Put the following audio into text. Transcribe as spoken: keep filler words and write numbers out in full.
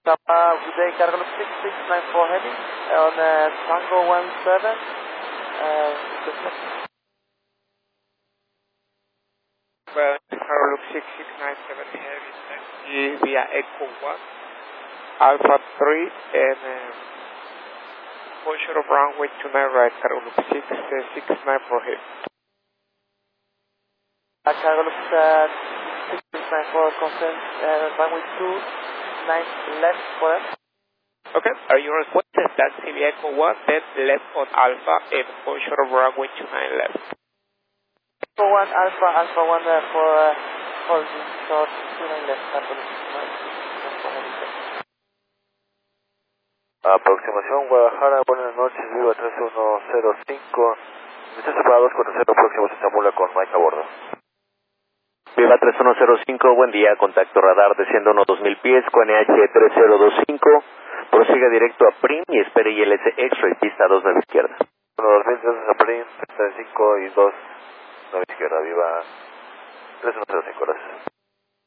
Uh, good day, Cargo six six nine four heavy on uh, Tango one seven. Uh, well, Cargo six six nine seven heavy taxi via Echo one, Alpha three, and uh, closure of runway two nine right, Cargo six six nine four heavy. Uh, Cargo uh, six six nine four consent uh, runway two nine left for us. Okay, are you requested taxi via Echo one, then left on Alpha and closure of runway two nine left. Echo one, Alpha, Alpha one uh, for uh, holding short two nine left, Cargo six nine four heavy. Aproximación Guadalajara, buenas noches, Viva tres uno cero cinco. Está separado dos cuatro cero, próximo a Estambul con Mike a bordo. Viva tres uno cero cinco, buen día, contacto radar desciendo unos dos mil pies con N H tres cero dos cinco, prosiga directo a Prim y espere I L S X-Ray, pista dos nueve izquierda. uno dos mil, tres a Prim, treinta y cinco y dos nueve izquierda, Viva tres uno cero cinco, gracias.